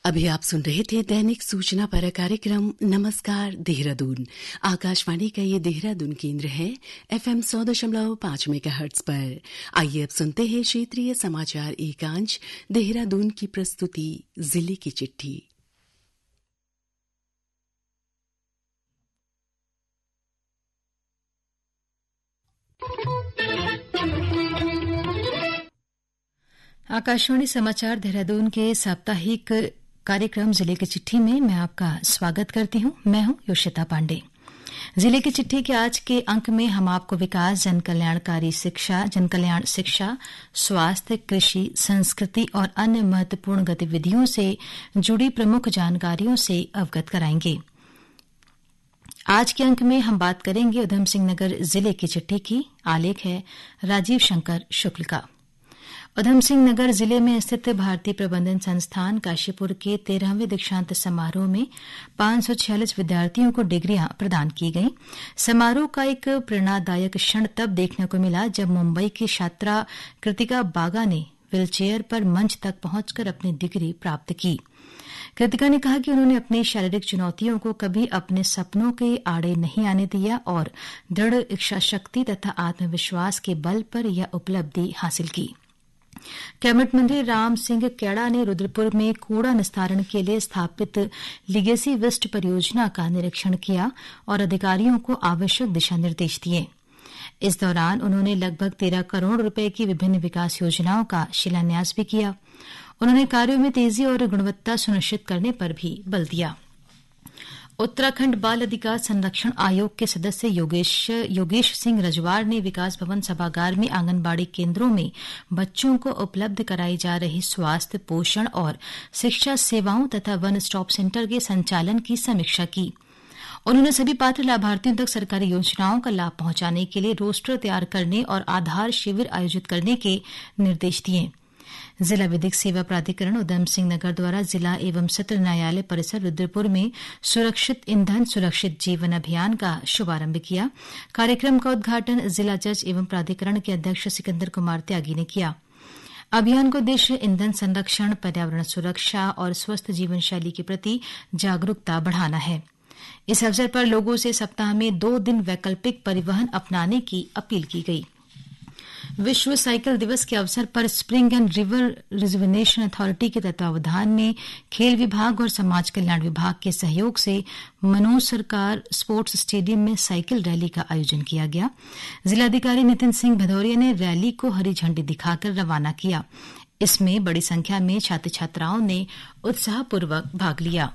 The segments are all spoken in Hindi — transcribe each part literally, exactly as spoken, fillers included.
अभी आप सुन रहे थे दैनिक सूचना पर कार्यक्रम नमस्कार देहरादून। आकाशवाणी का ये देहरादून केंद्र है एफएम सौ दशमलव पांच मेगाहर्ट्ज पर। आइए अब सुनते हैं क्षेत्रीय समाचार एकांश देहरादून की प्रस्तुति जिले की चिट्ठी। आकाशवाणी समाचार देहरादून के साप्ताहिक कार्यक्रम जिले की चिट्ठी में मैं आपका स्वागत करती हूं। मैं हूं योशिता पांडे। जिले की चिट्ठी के आज के अंक में हम आपको विकास, जन कल्याणकारी शिक्षा, जन कल्याण शिक्षा, स्वास्थ्य, कृषि, संस्कृति और अन्य महत्वपूर्ण गतिविधियों से जुड़ी प्रमुख जानकारियों से अवगत कराएंगे। आज के अंक में हम बात करेंगे उधम सिंह नगर जिले की चिट्ठी की। आलेख है राजीव शंकर शुक्ल का। उधम सिंह नगर जिले में स्थित भारतीय प्रबंधन संस्थान काशीपुर के तेरहवें दीक्षांत समारोह में पांच सौ छियालीस विद्यार्थियों को डिग्रियां प्रदान की गईं। समारोह का एक प्रेरणादायक क्षण तब देखने को मिला जब मुंबई की छात्रा कृतिका बागा ने व्हीलचेयर पर मंच तक पहुंचकर अपनी डिग्री प्राप्त की। कृतिका ने कहा कि उन्होंने अपनी शारीरिक चुनौतियों को कभी अपने सपनों के आड़े नहीं आने दिया और दृढ़ इच्छा शक्ति तथा आत्मविश्वास के बल पर यह उपलब्धि हासिल की। कैबिनेट मंत्री राम सिंह कैड़ा ने रुद्रपुर में कूड़ा निस्तारण के लिए स्थापित लीगेसी वेस्ट परियोजना का निरीक्षण किया और अधिकारियों को आवश्यक दिशा निर्देश दिए। इस दौरान उन्होंने लगभग तेरह करोड़ रुपए की विभिन्न विकास योजनाओं का शिलान्यास भी किया। उन्होंने कार्यों में तेजी और गुणवत्ता सुनिश्चित करने पर भी बल दिया। उत्तराखंड बाल अधिकार संरक्षण आयोग के सदस्य योगेश योगेश सिंह रजवार ने विकास भवन सभागार में आंगनबाड़ी केंद्रों में बच्चों को उपलब्ध कराई जा रही स्वास्थ्य, पोषण और शिक्षा सेवाओं तथा वन स्टॉप सेंटर के संचालन की समीक्षा की। उन्होंने सभी पात्र लाभार्थियों तक सरकारी योजनाओं का लाभ पहुंचाने के लिए रोस्टर तैयार करने और आधार शिविर आयोजित करने के निर्देश दिए। जिला विधिक सेवा प्राधिकरण उधम सिंह नगर द्वारा जिला एवं सत्र न्यायालय परिसर रुद्रपुर में सुरक्षित ईंधन सुरक्षित जीवन अभियान का शुभारंभ किया। कार्यक्रम का उद्घाटन जिला जज एवं प्राधिकरण के अध्यक्ष सिकंदर कुमार त्यागी ने किया। अभियान का उद्देश्य ईंधन संरक्षण, पर्यावरण सुरक्षा और स्वस्थ जीवन शैली के प्रति जागरूकता बढ़ाना है। इस अवसर पर लोगों से सप्ताह में दो दिन वैकल्पिक परिवहन अपनाने की अपील की गई। विश्व साइकिल दिवस के अवसर पर spring and river rejuvenation authority के तत्वावधान में खेल विभाग और समाज कल्याण विभाग के सहयोग से मनोज सरकार स्पोर्ट्स स्टेडियम में साइकिल रैली का आयोजन किया गया। जिलाधिकारी नितिन सिंह भदौरिया ने रैली को हरी झंडी दिखाकर रवाना किया। इसमें बड़ी संख्या में छात्र छात्राओं ने उत्साहपूर्वक भाग लिया।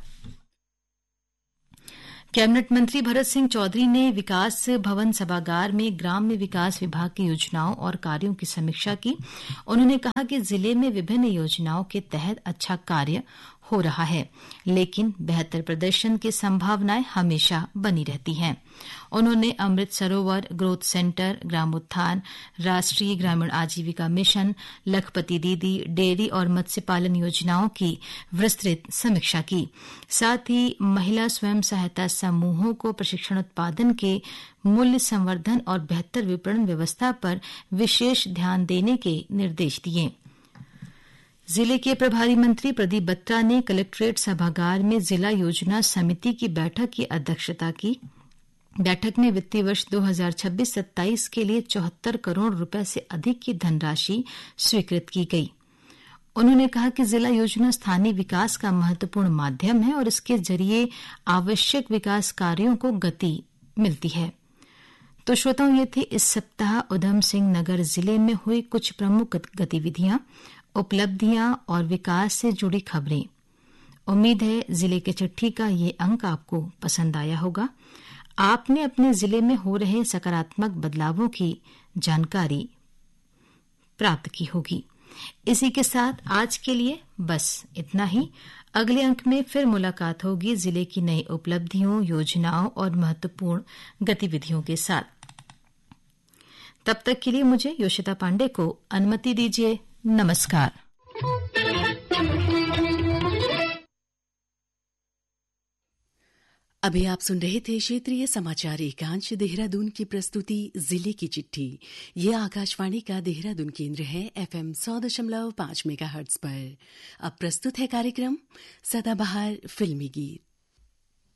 कैबिनेट मंत्री भरत सिंह चौधरी ने विकास भवन सभागार में ग्राम्य विकास विभाग की योजनाओं और कार्यों की समीक्षा की। उन्होंने कहा कि जिले में विभिन्न योजनाओं के तहत अच्छा कार्य हो रहा है, लेकिन बेहतर प्रदर्शन की संभावनाएं हमेशा बनी रहती हैं। उन्होंने अमृत सरोवर, ग्रोथ सेंटर, ग्राम उत्थान, राष्ट्रीय ग्रामीण आजीविका मिशन, लखपति दीदी, डेयरी और मत्स्य पालन योजनाओं की विस्तृत समीक्षा की। साथ ही महिला स्वयं सहायता समूहों को प्रशिक्षण, उत्पादन के मूल्य संवर्धन और बेहतर विपणन व्यवस्था पर विशेष ध्यान देने के निर्देश दिए। जिले के प्रभारी मंत्री प्रदीप बत्रा ने कलेक्ट्रेट सभागार में जिला योजना समिति की बैठक की अध्यक्षता की। बैठक में वित्तीय वर्ष दो हज़ार छब्बीस सत्ताईस के लिए चौहत्तर करोड़ रुपए से अधिक की धनराशि स्वीकृत की गई। उन्होंने कहा कि जिला योजना स्थानीय विकास का महत्वपूर्ण माध्यम है और इसके जरिए आवश्यक विकास कार्यों को गति मिलती है। तो श्रोताओं, ये थे इस सप्ताह उधम सिंह नगर जिले में हुई कुछ प्रमुख गतिविधियां, उपलब्धियां और विकास से जुड़ी खबरें। उम्मीद है जिले के चिट्ठी का ये अंक आपको पसंद आया होगा। आपने अपने जिले में हो रहे सकारात्मक बदलावों की जानकारी प्राप्त की होगी। इसी के साथ आज के लिए बस इतना ही। अगले अंक में फिर मुलाकात होगी जिले की नई उपलब्धियों, योजनाओं और महत्वपूर्ण गतिविधियों के साथ। तब तक के लिए मुझे योशिता पांडे को अनुमति दीजिए। नमस्कार। अभी आप सुन रहे थे क्षेत्रीय समाचार एकांश देहरादून की प्रस्तुति जिले की चिट्ठी। ये आकाशवाणी का देहरादून केंद्र है एफएम सौ दशमलव पांच मेगाहर्ट्ज पर। अब प्रस्तुत है कार्यक्रम सदाबहार फिल्मी गीत।